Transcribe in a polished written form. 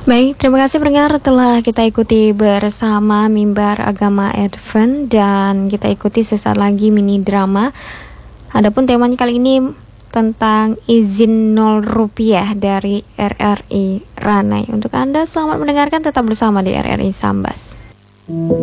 Baik, terima kasih pendengar telah kita ikuti bersama Mimbar Agama Advent dan kita ikuti sesaat lagi mini drama. Adapun temanya kali ini tentang izin 0 rupiah dari RRI Ranai. Untuk Anda selamat mendengarkan, tetap bersama di RRI Sambas.